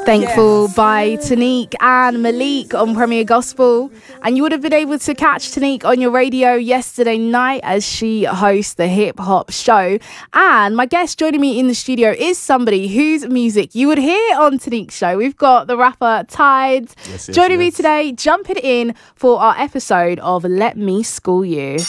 Thankful by Tanique and Malik on Premier Gospel. And you would have been able to catch Tanique on your radio yesterday night as she hosts the Hip Hop Show. And my guest joining me in the studio is somebody whose music you would hear on Tanique's show. We've got the rapper Tides joining me today, jumping in for our episode of Let Me School You.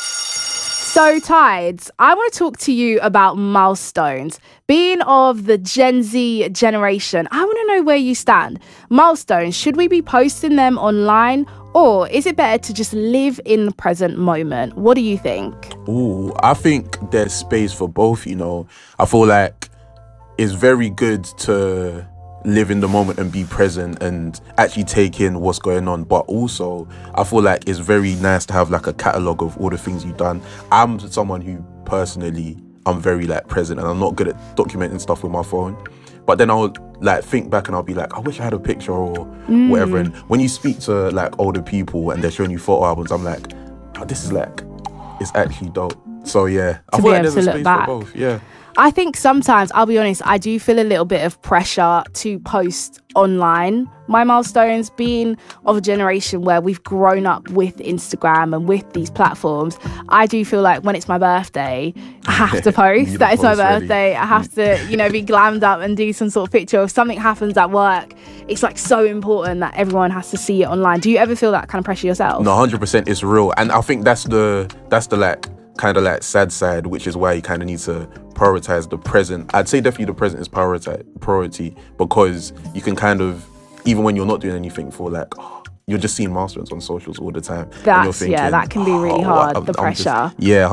So, Tides, I want to talk to you about milestones. Being of the Gen Z generation, I want to know where you stand. Milestones, should we be posting them online, or is it better to just live in the present moment? What do you think? Ooh, I think there's space for both, you know. I feel like it's very good to live in the moment and be present and actually take in what's going on, but also I feel like it's very nice to have like a catalogue of all the things you've done. I'm someone who personally, I'm very like present, and I'm not good at documenting stuff with my phone, but then I'll like think back and I'll be like, I wish I had a picture or whatever. And when you speak to like older people and they're showing you photo albums, I'm like, oh, this is like, it's actually dope. So yeah, I feel like there's a space for both. Yeah, I think sometimes, I'll be honest, I do feel a little bit of pressure to post online my milestones. Being of a generation where we've grown up with Instagram and with these platforms, I do feel like when it's my birthday, I have to post that it's my birthday. I have to, be glammed up and do some sort of picture. If something happens at work, it's like so important that everyone has to see it online. Do you ever feel that kind of pressure yourself? No, 100%, it's real. And I think that's the like kind of like sad side, which is why you kind of need to prioritize the present. I'd say definitely the present is priority, because you can kind of, even when you're not doing anything, for like, you're just seeing milestones on socials all the time. That can be really hard, the pressure.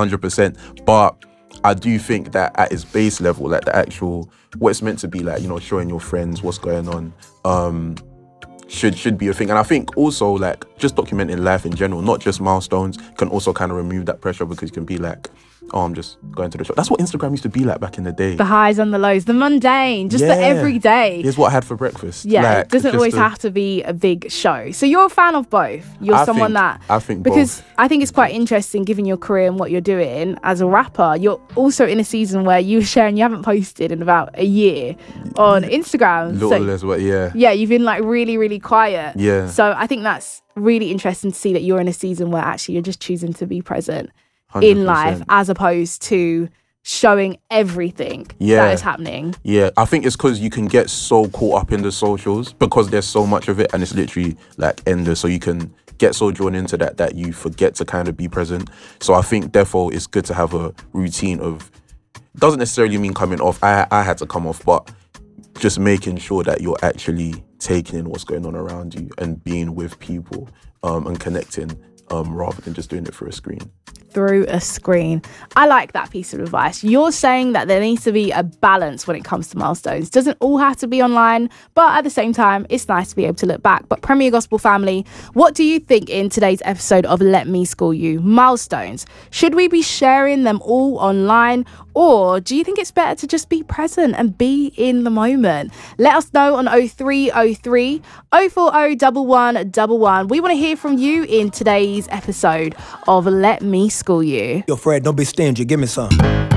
100%. But I do think that at its base level, like the actual, what it's meant to be like, showing your friends what's going on, should be a thing. And I think also like just documenting life in general, not just milestones, can also kind of remove that pressure, because you can be like, oh, I'm just going to the shop. That's what Instagram used to be like back in the day. The highs and the lows, the mundane, just the everyday. Here's what I had for breakfast. Yeah, like, it doesn't always have to be a big show. So you're a fan of both. I think because both. I think it's quite interesting, given your career and what you're doing as a rapper. You're also in a season where you were sharing, you haven't posted in about a year on Instagram. Yeah, you've been like really, really quiet. Yeah. So I think that's really interesting to see that you're in a season where actually you're just choosing to be present 100%. in life, as opposed to showing everything that is happening. Yeah, I think it's because you can get so caught up in the socials because there's so much of it, and it's literally like endless. So you can get so drawn into that you forget to kind of be present. So I think therefore it's good to have a routine of, doesn't necessarily mean coming off. I had to come off, but just making sure that you're actually taking in what's going on around you and being with people and connecting rather than just doing it through a screen. Through a screen. I like that piece of advice. You're saying that there needs to be a balance when it comes to milestones. It doesn't all have to be online, but at the same time, it's nice to be able to look back. But Premier Gospel family, what do you think in today's episode of Let Me School You? Milestones. Should we be sharing them all online, or do you think it's better to just be present and be in the moment? Let us know on 0303 040 1111. We want to hear from you in today's episode of Let Me School You. Yo, Fred, don't be stingy. Give me some.